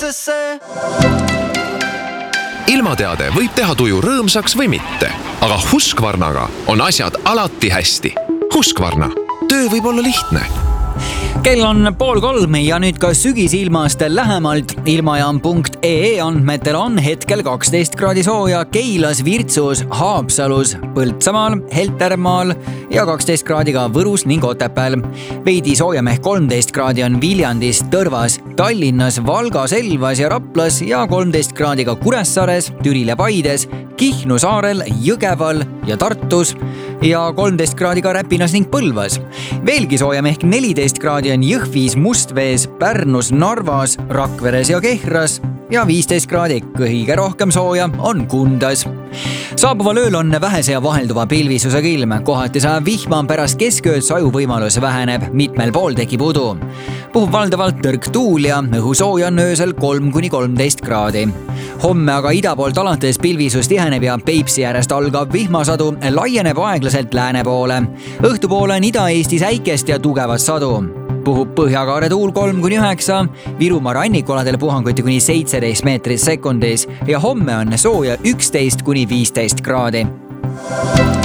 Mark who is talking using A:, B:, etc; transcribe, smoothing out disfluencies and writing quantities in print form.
A: uksesse.
B: Ilmateade võib teha tuju rõõmsaks või mitte, aga Husqvarnaga on asjad alati hästi. Husqvarna. Töö võib olla lihtne.
C: Kell on 2:30 ja nüüd ka sügisilmast lähemalt. Ilmajaam.ee andmetel on hetkel 12 kraadi sooja Keilas, Virtsus, Haapsalus, Põltsamaal, Heltermaal ja 12 kraadi ka Võrus ning Otepääl. Veidi soojem ehk 13 kraadi on Viljandis, Tõrvas, Tallinnas, Valgas, Elvas ja Raplas ja 13 kraadi ka Kuressaares, Türil ja Paides, Kihnu saarel, Jõgeval ja Tartus ja 13 kraadi ka Räpinas ning Põlvas. Veelgi soojem ehk 14 kraadi on Jõhvis, Mustvees, Pärnus, Narvas, Rakveres ja Kehras ja 15 kraadi kõige rohkem sooja on Kundas. Saabuval ööl on vähese ja vahelduva pilvisusega ilm. Kohati sajab vihma, pärast keskööd sajuvõimalus väheneb, mitmel pool tekib udu. Puhub valdavalt tõrk tuul ja õhusooja on öösel 3-13 kraadi. Homme aga ida poolt alates pilvisus tiheneb ja Peipsi äärest algab vihmasadu, laieneb aeglaselt lääne poole. Õhtupoole on Ida-Eestis äikest ja tugevat sadu. Puhub põhjakaare tuul 3-9, Virumaa rannikualadel puhanguti kuni 17 meetrit sekundis ja homme on sooja 11-15 kraadi.